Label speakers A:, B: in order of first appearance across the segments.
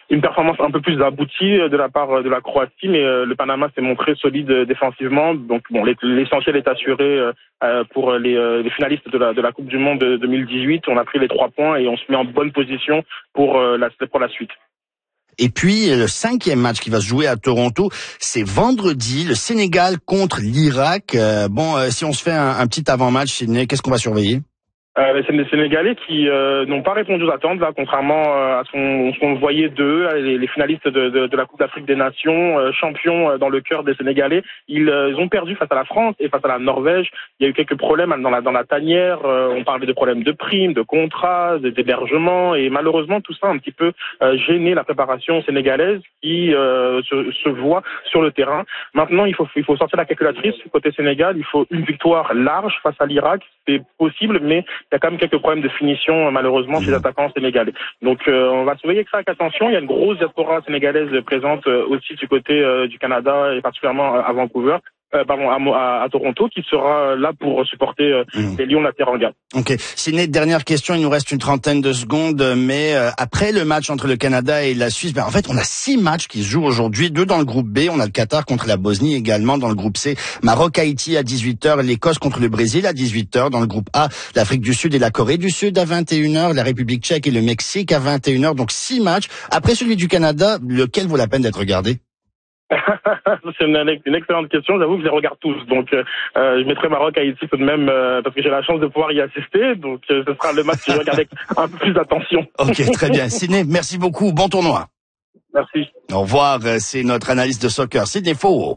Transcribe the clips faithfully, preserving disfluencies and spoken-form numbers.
A: une performance un peu plus aboutie de la part de la Croatie, mais euh, le Panama s'est montré solide défensivement. Donc bon, l'essentiel est assuré euh, pour les, euh, les finalistes de la, de la Coupe du Monde de deux mille dix-huit. On a pris les trois points et on se met en bonne position pour, euh, la, pour la suite.
B: Et puis, le cinquième match qui va se jouer à Toronto, c'est vendredi, le Sénégal contre l'Irak. Euh, bon, euh, si on se fait un, un petit avant-match, Sidney, qu'est-ce qu'on va surveiller?
A: Euh, c'est des Sénégalais qui euh, n'ont pas répondu aux attentes, là, contrairement euh, à ce qu'on, ce qu'on voyait d'eux, les, les finalistes de, de, de la Coupe d'Afrique des Nations, euh, champions euh, dans le cœur des Sénégalais. Ils, euh, ils ont perdu face à la France et face à la Norvège. Il y a eu quelques problèmes dans la, dans la tanière. Euh, on parlait de problèmes de primes, de contrats, d'hébergement, et malheureusement tout ça a un petit peu euh, gêné la préparation sénégalaise qui euh, se, se voit sur le terrain. Maintenant, il faut, il faut sortir la calculatrice côté Sénégal. Il faut une victoire large face à l'Irak. C'est possible, mais il y a quand même quelques problèmes de finition, malheureusement, chez les attaquants sénégalais. Donc, euh, on va surveiller ça avec attention. Il y a une grosse diaspora sénégalaise présente euh, aussi du côté euh, du Canada et particulièrement à Vancouver. Euh, pardon, à, à, à Toronto, qui sera là pour supporter euh, mmh. les Lions de la Teranga.
B: Ok. Sidney, dernière question, il nous reste une trentaine de secondes, mais euh, après le match entre le Canada et la Suisse, ben en fait, on a six matchs qui se jouent aujourd'hui, deux dans le groupe B, on a le Qatar contre la Bosnie également dans le groupe C, Maroc-Haïti à dix-huit heures, l'Écosse contre le Brésil à dix-huit heures, dans le groupe A, l'Afrique du Sud et la Corée du Sud à vingt et une heures, la République tchèque et le Mexique à vingt et une heures, donc six matchs. Après celui du Canada, lequel vaut la peine d'être regardé?
A: C'est une, une excellente question. J'avoue que je les regarde tous. Donc, euh, je mettrai Maroc, Haïti tout de même euh, parce que j'ai la chance de pouvoir y assister. Donc, euh, ce sera le match que je regarde avec un peu plus d'attention.
B: Ok, très bien. Sidney, merci beaucoup. Bon tournoi.
A: Merci.
B: Au revoir. C'est notre analyste de soccer, Sidney Faux.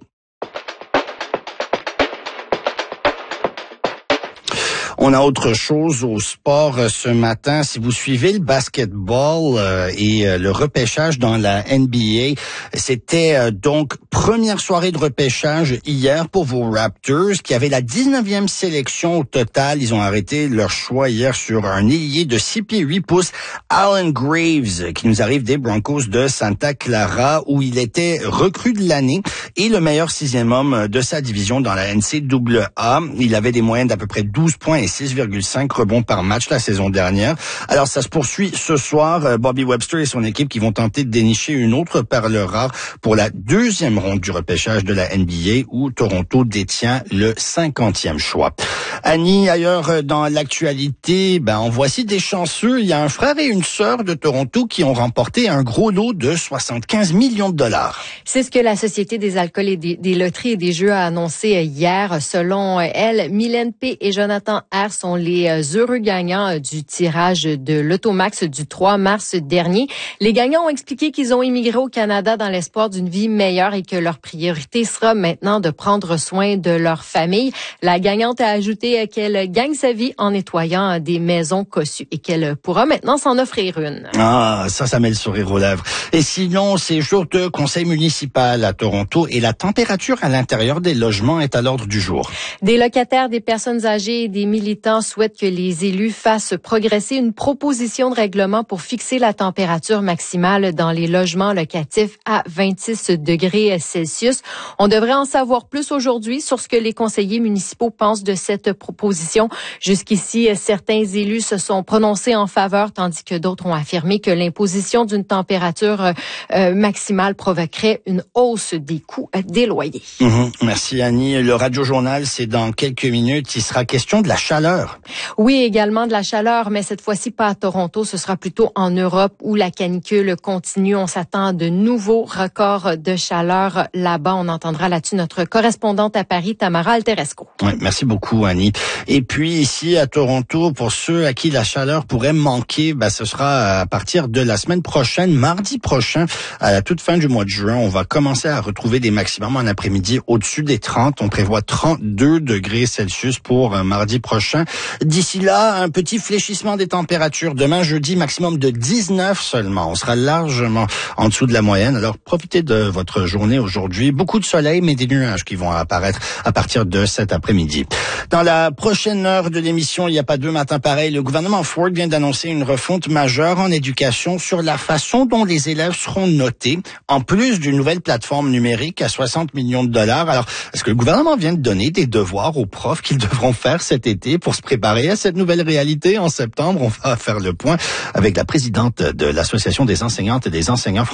B: On a autre chose au sport ce matin. Si vous suivez le basketball euh, et euh, le repêchage dans la N B A, c'était euh, donc première soirée de repêchage hier pour vos Raptors qui avaient la dix-neuvième sélection au total. Ils ont arrêté leur choix hier sur un ailier de six pieds huit pouces, Allen Graves, qui nous arrive des Broncos de Santa Clara où il était recrue de l'année et le meilleur sixième homme de sa division dans la N C A A. Il avait des moyennes d'à peu près douze points et six virgule cinq rebonds par match la saison dernière. Alors, ça se poursuit ce soir. Bobby Webster et son équipe qui vont tenter de dénicher une autre perle rare pour la deuxième ronde du repêchage de la N B A où Toronto détient le cinquantième choix. Annie, ailleurs dans l'actualité, ben, en voici des chanceux. Il y a un frère et une sœur de Toronto qui ont remporté un gros lot de soixante-quinze millions de dollars.
C: C'est ce que la Société des alcools et des, des loteries et des jeux a annoncé hier. Selon elle, Mylène P. et Jonathan R. sont les heureux gagnants du tirage de l'Automax du trois mars dernier. Les gagnants ont expliqué qu'ils ont immigré au Canada dans l'espoir d'une vie meilleure et que leur priorité sera maintenant de prendre soin de leur famille. La gagnante a ajouté qu'elle gagne sa vie en nettoyant des maisons cossues et qu'elle pourra maintenant s'en offrir une.
B: Ah, ça, ça met le sourire aux lèvres. Et sinon, c'est jour de conseil municipal à Toronto et la température à l'intérieur des logements est à l'ordre du jour.
C: Des locataires, des personnes âgées et des militants souhaitent que les élus fassent progresser une proposition de règlement pour fixer la température maximale dans les logements locatifs à vingt-six degrés Celsius. On devrait en savoir plus aujourd'hui sur ce que les conseillers municipaux pensent de cette proposition. Jusqu'ici, certains élus se sont prononcés en faveur, tandis que d'autres ont affirmé que l'imposition d'une température euh, maximale provoquerait une hausse des coûts des loyers.
B: Mmh, merci Annie. Le Radio Journal, c'est dans quelques minutes. Il sera question de la chaleur.
C: Oui, également de la chaleur, mais cette fois-ci pas à Toronto. Ce sera plutôt en Europe où la canicule continue. On s'attend à de nouveaux records de chaleur là-bas. On entendra là-dessus notre correspondante à Paris, Tamara Alteresco.
B: Oui, merci beaucoup, Annie. Et puis ici à Toronto, pour ceux à qui la chaleur pourrait manquer, ben, ce sera à partir de la semaine prochaine, mardi prochain, à la toute fin du mois de juin. On va commencer à retrouver des maximums en après-midi au-dessus des trente. On prévoit trente-deux degrés Celsius pour euh, mardi prochain. D'ici là, un petit fléchissement des températures. Demain, jeudi, maximum de dix-neuf seulement. On sera largement en dessous de la moyenne. Alors, profitez de votre journée aujourd'hui. Beaucoup de soleil, mais des nuages qui vont apparaître à partir de cet après-midi. Dans la prochaine heure de l'émission, il n'y a pas deux matins pareils. Le gouvernement Ford vient d'annoncer une refonte majeure en éducation sur la façon dont les élèves seront notés, en plus d'une nouvelle plateforme numérique à soixante millions de dollars. Alors, est-ce que le gouvernement vient de donner des devoirs aux profs qu'ils devront faire cet été pour se préparer à cette nouvelle réalité en septembre? On va faire le point avec la présidente de l'Association des enseignantes et des enseignants